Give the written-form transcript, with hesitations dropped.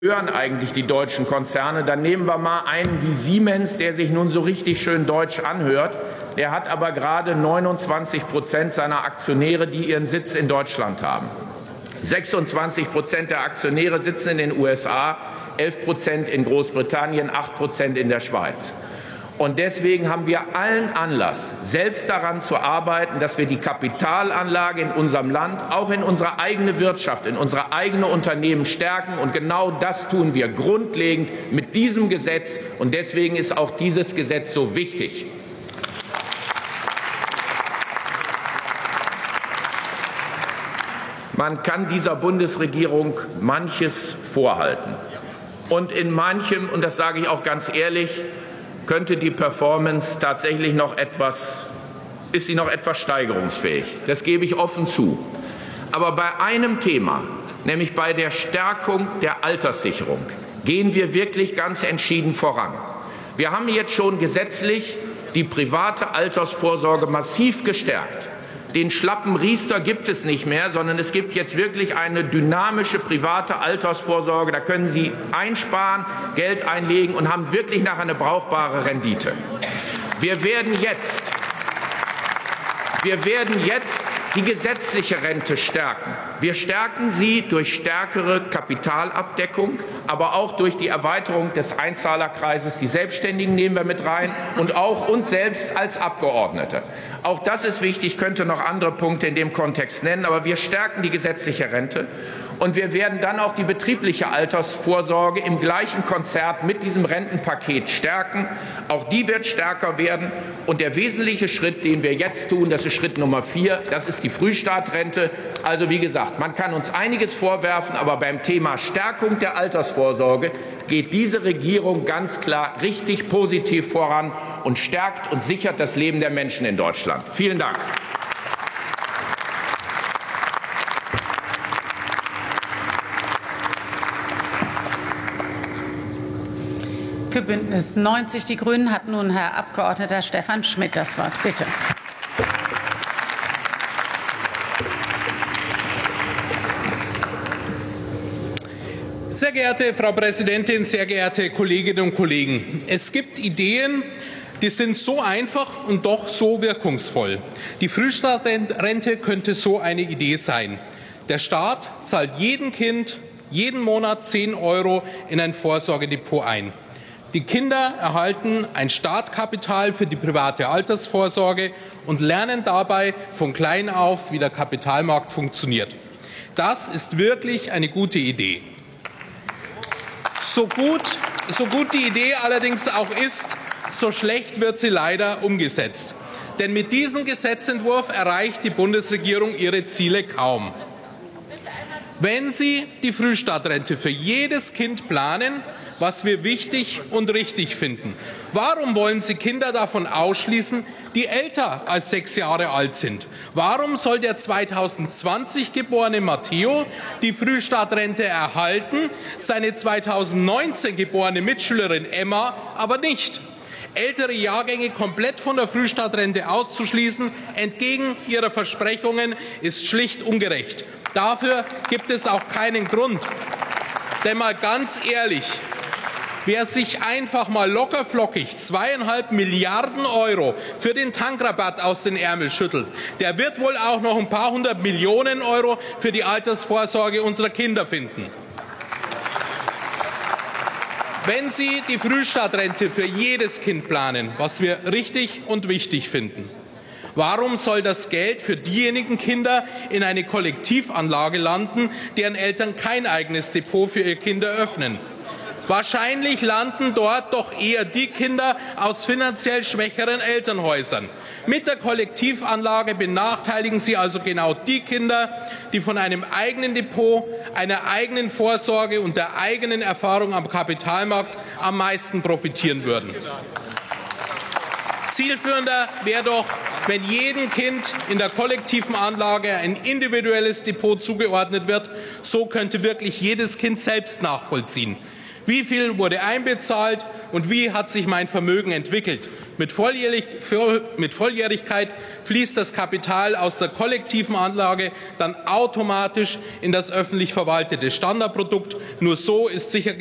hören eigentlich die deutschen Konzerne? Dann nehmen wir mal einen wie Siemens, der sich nun so richtig schön deutsch anhört. Der hat aber gerade 29% seiner Aktionäre, die ihren Sitz in Deutschland haben. 26% der Aktionäre sitzen in den USA, 11% in Großbritannien, 8% in der Schweiz. Und deswegen haben wir allen Anlass, selbst daran zu arbeiten, dass wir die Kapitalanlage in unserem Land, auch in unsere eigene Wirtschaft, in unsere eigenen Unternehmen stärken. Und genau das tun wir grundlegend mit diesem Gesetz. Und deswegen ist auch dieses Gesetz so wichtig. Man kann dieser Bundesregierung manches vorhalten. Und in manchem, und das sage ich auch ganz ehrlich, könnte die Performance tatsächlich ist sie noch etwas steigerungsfähig. Das gebe ich offen zu. Aber bei einem Thema, nämlich bei der Stärkung der Alterssicherung, gehen wir wirklich ganz entschieden voran. Wir haben jetzt schon gesetzlich die private Altersvorsorge massiv gestärkt. Den schlappen Riester gibt es nicht mehr, sondern es gibt jetzt wirklich eine dynamische private Altersvorsorge. Da können Sie einsparen, Geld einlegen und haben wirklich nachher eine brauchbare Rendite. Wir werden jetzt die gesetzliche Rente stärken. Wir stärken sie durch stärkere Kapitalabdeckung, aber auch durch die Erweiterung des Einzahlerkreises. Die Selbstständigen nehmen wir mit rein und auch uns selbst als Abgeordnete. Auch das ist wichtig, ich könnte noch andere Punkte in dem Kontext nennen, aber wir stärken die gesetzliche Rente. Und wir werden dann auch die betriebliche Altersvorsorge im gleichen Konzert mit diesem Rentenpaket stärken. Auch die wird stärker werden. Und der wesentliche Schritt, den wir jetzt tun, das ist Schritt Nummer 4, das ist die Frühstartrente. Also wie gesagt, man kann uns einiges vorwerfen, aber beim Thema Stärkung der Altersvorsorge geht diese Regierung ganz klar richtig positiv voran und stärkt und sichert das Leben der Menschen in Deutschland. Vielen Dank. Für Bündnis 90 Die Grünen hat nun Herr Abgeordneter Stefan Schmidt das Wort. Bitte. Sehr geehrte Frau Präsidentin, sehr geehrte Kolleginnen und Kollegen! Es gibt Ideen, die sind so einfach und doch so wirkungsvoll. Die Frühstartrente könnte so eine Idee sein. Der Staat zahlt jedem Kind jeden Monat 10 € in ein Vorsorgedepot ein. Die Kinder erhalten ein Startkapital für die private Altersvorsorge und lernen dabei von klein auf, wie der Kapitalmarkt funktioniert. Das ist wirklich eine gute Idee. So gut die Idee allerdings auch ist, so schlecht wird sie leider umgesetzt. Denn mit diesem Gesetzentwurf erreicht die Bundesregierung ihre Ziele kaum. Wenn Sie die Frühstartrente für jedes Kind planen, was wir wichtig und richtig finden, warum wollen Sie Kinder davon ausschließen, die älter als 6 Jahre alt sind? Warum soll der 2020 geborene Matteo die Frühstartrente erhalten, seine 2019 geborene Mitschülerin Emma aber nicht? Ältere Jahrgänge komplett von der Frühstartrente auszuschließen, entgegen ihrer Versprechungen, ist schlicht ungerecht. Dafür gibt es auch keinen Grund. Denn mal ganz ehrlich, wer sich einfach mal lockerflockig 2,5 Milliarden € für den Tankrabatt aus den Ärmeln schüttelt, der wird wohl auch noch ein paar 100 Millionen € für die Altersvorsorge unserer Kinder finden. Wenn Sie die Frühstartrente für jedes Kind planen, was wir richtig und wichtig finden, warum soll das Geld für diejenigen Kinder in eine Kollektivanlage landen, deren Eltern kein eigenes Depot für ihr Kind eröffnen? Wahrscheinlich landen dort doch eher die Kinder aus finanziell schwächeren Elternhäusern. Mit der Kollektivanlage benachteiligen Sie also genau die Kinder, die von einem eigenen Depot, einer eigenen Vorsorge und der eigenen Erfahrung am Kapitalmarkt am meisten profitieren würden. Zielführender wäre doch, wenn jedem Kind in der kollektiven Anlage ein individuelles Depot zugeordnet wird. So könnte wirklich jedes Kind selbst nachvollziehen, Wie viel wurde einbezahlt und wie hat sich mein Vermögen entwickelt? Mit Volljährigkeit fließt das Kapital aus der kollektiven Anlage dann automatisch in das öffentlich verwaltete Standardprodukt. Nur so ist sichergestellt,